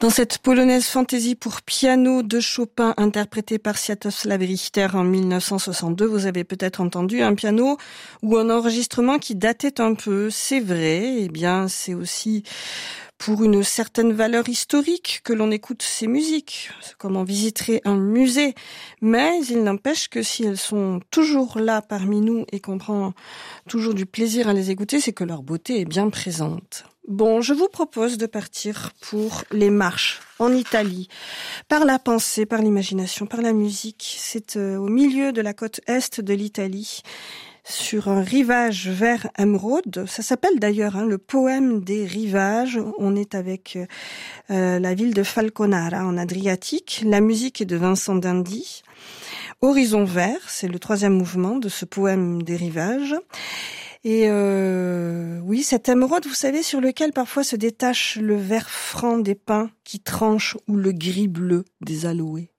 Dans cette polonaise fantaisie pour piano de Chopin interprétée par Swiatoslav Richter en 1962, vous avez peut-être entendu un piano ou un enregistrement qui datait un peu. C'est vrai, eh bien c'est aussi pour une certaine valeur historique que l'on écoute ces musiques. C'est comme on visiterait un musée. Mais il n'empêche que si elles sont toujours là parmi nous et qu'on prend toujours du plaisir à les écouter, c'est que leur beauté est bien présente. Bon, je vous propose de partir pour les marches en Italie, par la pensée, par l'imagination, par la musique. C'est au milieu de la côte est de l'Italie, sur un rivage vers Emeraude. Ça s'appelle d'ailleurs le poème des rivages. On est avec la ville de Falconara en Adriatique. La musique est de Vincent d'Indy. Horizon vert, c'est le troisième mouvement de ce poème des rivages. Et oui, cette émeraude, vous savez, sur lequel parfois se détache le vert franc des pins qui tranchent ou le gris bleu des aloés.